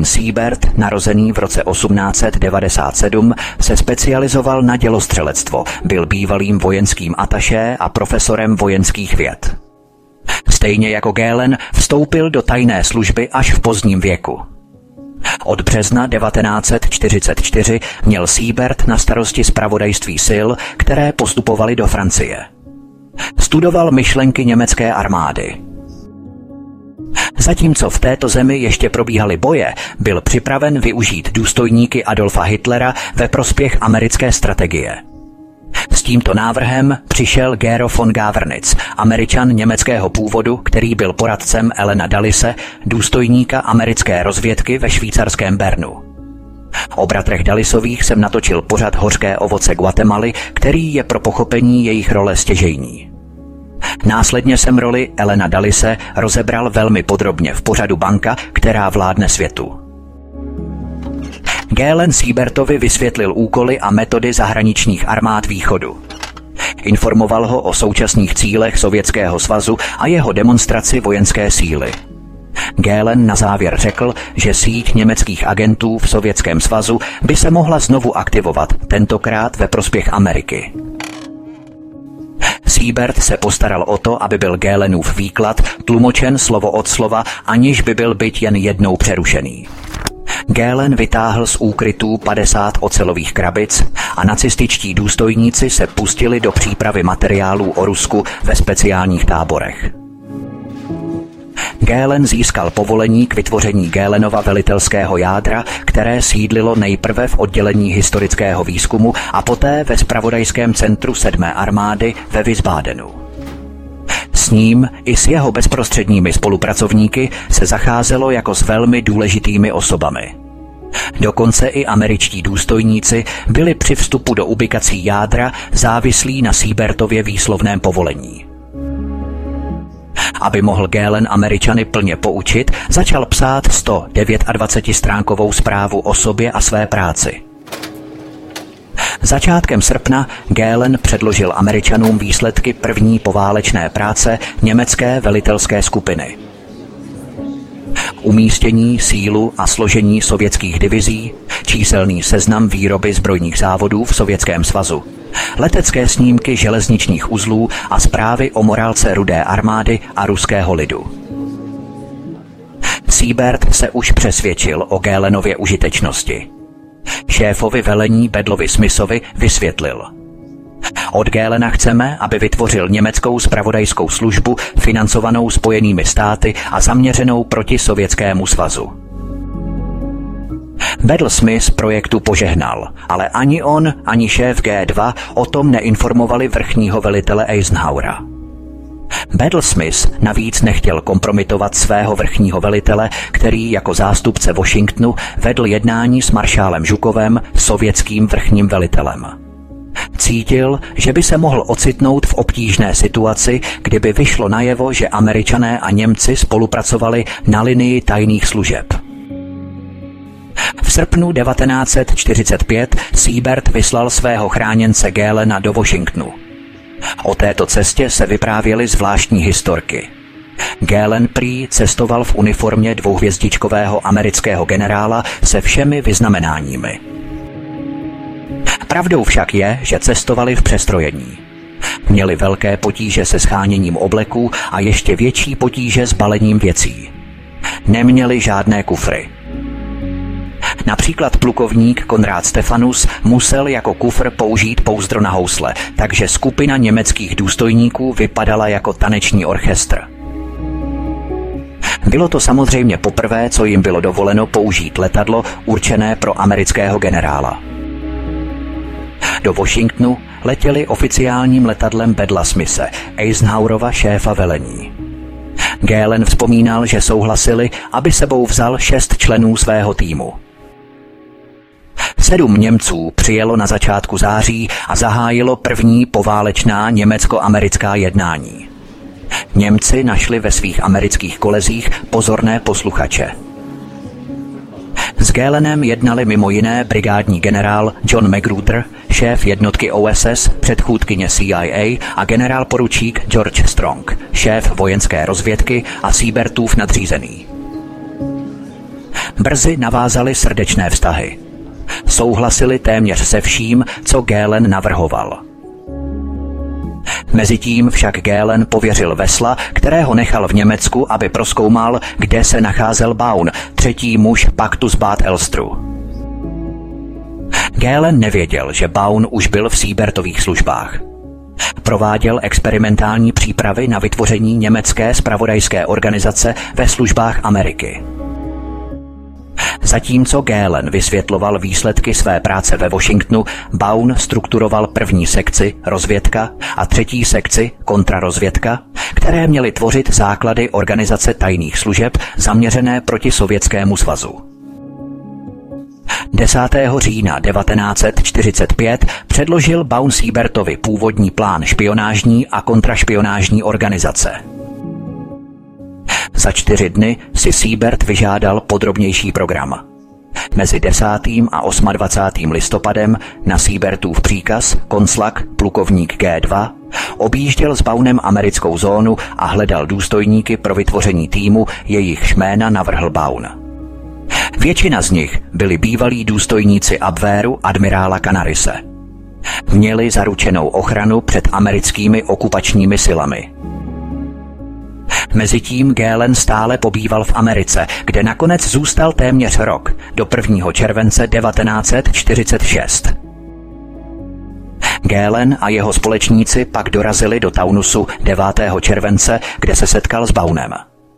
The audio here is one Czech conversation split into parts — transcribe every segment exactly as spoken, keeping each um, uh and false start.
Siebert, narozený v roce osmnáct set devadesát sedm, se specializoval na dělostřelectvo, byl bývalým vojenským atašé a profesorem vojenských věd. Stejně jako Gehlen vstoupil do tajné služby až v pozdním věku. Od března devatenáct set čtyřicet čtyři měl Siebert na starosti zpravodajství sil, které postupovaly do Francie. Studoval myšlenky německé armády. Zatímco v této zemi ještě probíhaly boje, byl připraven využít důstojníky Adolfa Hitlera ve prospěch americké strategie. S tímto návrhem přišel Gero von Gavernitz, Američan německého původu, který byl poradcem Elena Dullise, důstojníka americké rozvědky ve švýcarském Bernu. O bratrech Dullisových jsem natočil pořad Hořké ovoce Guatemaly, který je pro pochopení jejich role stěžejní. Následně jsem roli Elena Dullise rozebral velmi podrobně v pořadu Banka, která vládne světu. Gehlen Siebertovi vysvětlil úkoly a metody zahraničních armád východu. Informoval ho o současných cílech Sovětského svazu a jeho demonstraci vojenské síly. Gehlen na závěr řekl, že síť německých agentů v Sovětském svazu by se mohla znovu aktivovat, tentokrát ve prospěch Ameriky. Siebert se postaral o to, aby byl Gehlenův výklad tlumočen slovo od slova, aniž by byl byť jen jednou přerušený. Gehlen vytáhl z úkrytů padesát ocelových krabic a nacističtí důstojníci se pustili do přípravy materiálů o Rusku ve speciálních táborech. Gehlen získal povolení k vytvoření Gehlenova velitelského jádra, které sídlilo nejprve v oddělení historického výzkumu a poté ve zpravodajském centru sedmé armády ve Wiesbadenu. S ním i s jeho bezprostředními spolupracovníky se zacházelo jako s velmi důležitými osobami. Dokonce i američtí důstojníci byli při vstupu do ubikací jádra závislí na Siebertově výslovném povolení. Aby mohl Gehlen Američany plně poučit, začal psát sto dvacetdevětstránkovou zprávu o sobě a své práci. Začátkem srpna Gehlen předložil Američanům výsledky první poválečné práce německé velitelské skupiny. Umístění, sílu a složení sovětských divizí, číselný seznam výroby zbrojních závodů v Sovětském svazu, letecké snímky železničních uzlů a zprávy o morálce Rudé armády a ruského lidu. Siebert se už přesvědčil o Gehlenově užitečnosti. Šéfovi velení Bedlovi Smithovi vysvětlil: Od Gehlena chceme, aby vytvořil německou zpravodajskou službu financovanou Spojenými státy a zaměřenou proti Sovětskému svazu. Bedl Smith projektu požehnal, ale ani on, ani šéf G dva o tom neinformovali vrchního velitele Eisenhowera. Bedl Smith navíc nechtěl kompromitovat svého vrchního velitele, který jako zástupce Washingtonu vedl jednání s maršálem Žukovem, sovětským vrchním velitelem. Cítil, že by se mohl ocitnout v obtížné situaci, kdyby vyšlo najevo, že Američané a Němci spolupracovali na linii tajných služeb. V srpnu devatenáct set čtyřicet pět Siebert vyslal svého chráněnce Gehlena do Washingtonu. O této cestě se vyprávěly zvláštní historky. Gehlen prý cestoval v uniformě dvouhvězdičkového amerického generála se všemi vyznamenáními. Pravdou však je, že cestovali v přestrojení. Měli velké potíže se sháněním obleků a ještě větší potíže s balením věcí. Neměli žádné kufry. Například plukovník Konrád Stefanus musel jako kufr použít pouzdro na housle, takže skupina německých důstojníků vypadala jako taneční orchestr. Bylo to samozřejmě poprvé, co jim bylo dovoleno použít letadlo určené pro amerického generála. Do Washingtonu letěli oficiálním letadlem Bedla Smithe, Eisenhowerova šéfa velení. Gehlen vzpomínal, že souhlasili, aby sebou vzal šest členů svého týmu. Sedm Němců přijelo na začátku září a zahájilo první poválečná německo-americká jednání. Němci našli ve svých amerických kolezích pozorné posluchače. S Gehlenem jednali mimo jiné brigádní generál John Magruder, šéf jednotky O S S, předchůdkyně C I A a generál poručík George Strong, šéf vojenské rozvědky a Siebertův nadřízený. brzy navázali srdečné vztahy. Souhlasili téměř se vším, co Gehlen navrhoval. Mezitím však Gehlen pověřil Wessela, kterého nechal v Německu, aby prozkoumal, kde se nacházel Baun, třetí muž paktu z Bad Elstru. Gehlen nevěděl, že Baun už byl v Siebertových službách. Prováděl experimentální přípravy na vytvoření německé zpravodajské organizace ve službách Ameriky. Zatímco Gehlen vysvětloval výsledky své práce ve Washingtonu, Baun strukturoval první sekci rozvědka a třetí sekci kontrarozvědka, které měly tvořit základy organizace tajných služeb zaměřené proti Sovětskému svazu. desátého října devatenáct set čtyřicet pět předložil Baun Siebertovi původní plán špionážní a kontrašpionážní organizace. Za čtyři dny si Siebert vyžádal podrobnější program. Mezi desátým a dvacátým osmým listopadem na Siebertův příkaz konclak plukovník G dva objížděl s Baunem americkou zónu a hledal důstojníky pro vytvoření týmu, jejichž jména navrhl Baun. Většina z nich byli bývalí důstojníci Abwehru admirála Canarise. Měli zaručenou ochranu před americkými okupačními silami. Mezitím Gehlen stále pobýval v Americe, kde nakonec zůstal téměř rok, do prvního července devatenáct set čtyřicet šest. Gehlen a jeho společníci pak dorazili do Taunusu devátého července, kde se setkal s Baunem.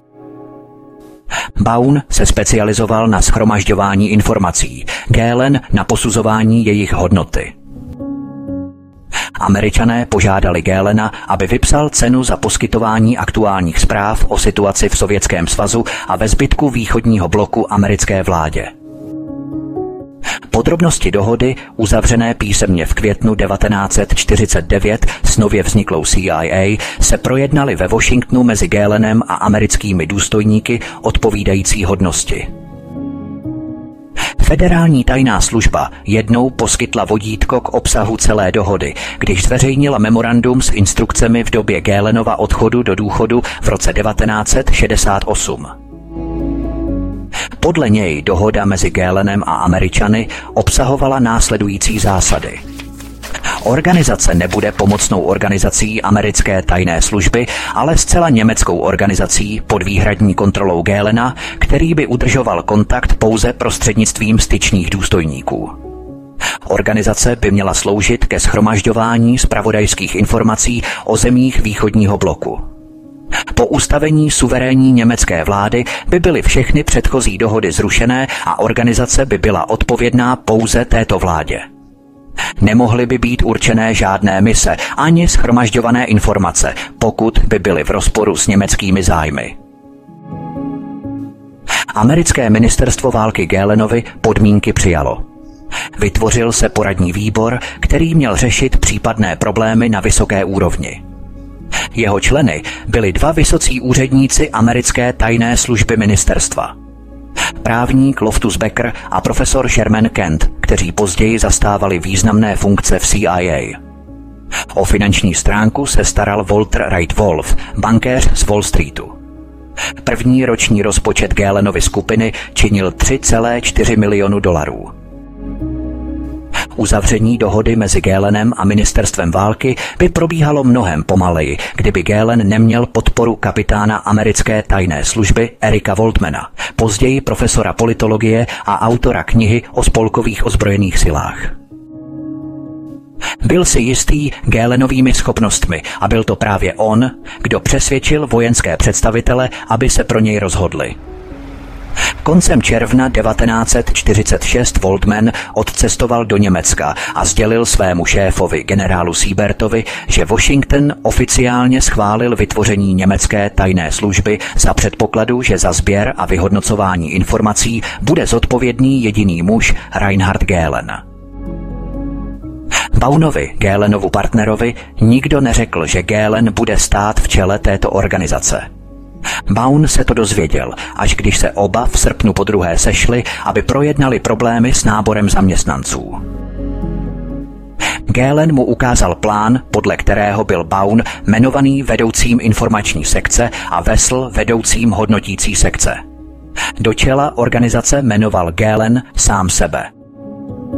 Baun se specializoval na shromažďování informací, Gehlen na posuzování jejich hodnoty. Američané požádali Gehlena, aby vypsal cenu za poskytování aktuálních zpráv o situaci v Sovětském svazu a ve zbytku východního bloku americké vládě. Podrobnosti dohody, uzavřené písemně v květnu devatenáct set čtyřicet devět s nově vzniklou C I A, se projednaly ve Washingtonu mezi Gehlenem a americkými důstojníky odpovídající hodnosti. Federální tajná služba jednou poskytla vodítko k obsahu celé dohody, když zveřejnila memorandum s instrukcemi v době Gehlenova odchodu do důchodu v roce devatenáct set šedesát osm. Podle něj dohoda mezi Gehlenem a Američany obsahovala následující zásady. Organizace nebude pomocnou organizací americké tajné služby, ale zcela německou organizací pod výhradní kontrolou Gehlena, který by udržoval kontakt pouze prostřednictvím styčných důstojníků. Organizace by měla sloužit ke shromažďování zpravodajských informací o zemích východního bloku. Po ustavení suverénní německé vlády by byly všechny předchozí dohody zrušené a organizace by byla odpovědná pouze této vládě. Nemohly by být určené žádné mise ani shromažďované informace, pokud by byly v rozporu s německými zájmy. Americké ministerstvo války Gehlenovi podmínky přijalo. Vytvořil se poradní výbor, který měl řešit případné problémy na vysoké úrovni. Jeho členy byli dva vysocí úředníci americké tajné služby ministerstva. Právník Loftus Becker a profesor Sherman Kent, kteří později zastávali významné funkce v C I A. O finanční stránku se staral Walter Wright Wolf, bankéř z Wall Streetu. První roční rozpočet Gehlenovy skupiny činil tři celé čtyři milionu dolarů. Uzavření dohody mezi Gehlenem a ministerstvem války by probíhalo mnohem pomaleji, kdyby Gehlen neměl podporu kapitána americké tajné služby Erika Waldmana, později profesora politologie a autora knihy o spolkových ozbrojených silách. Byl si jistý Gehlenovými schopnostmi a byl to právě on, kdo přesvědčil vojenské představitele, aby se pro něj rozhodli. Koncem června devatenáct set čtyřicet šest Waldman odcestoval do Německa a sdělil svému šéfovi generálu Siebertovi, že Washington oficiálně schválil vytvoření německé tajné služby za předpokladu, že za sběr a vyhodnocování informací bude zodpovědný jediný muž Reinhard Gehlen. Baunovi, Gehlenovu partnerovi, nikdo neřekl, že Gehlen bude stát v čele této organizace. Baun se to dozvěděl, až když se oba v srpnu podruhé sešli, aby projednali problémy s náborem zaměstnanců. Gehlen mu ukázal plán, podle kterého byl Baun jmenovaný vedoucím informační sekce a Wessel vedoucím hodnotící sekce. Do čela organizace jmenoval Göhlen sám sebe.